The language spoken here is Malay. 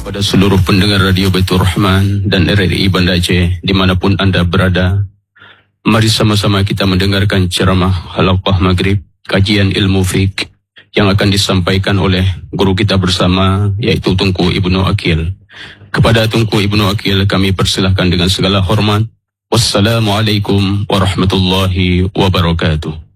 Pada seluruh pendengar Radio Baitur Rahman dan RRI Banda Aceh dimanapun anda berada, mari sama-sama kita mendengarkan ceramah halaqah maghrib kajian ilmu fiqh yang akan disampaikan oleh guru kita bersama, yaitu Tunku Ibnu Aqil. Kepada Tunku Ibnu Aqil kami persilahkan dengan segala hormat. Wassalamualaikum warahmatullahi wabarakatuh.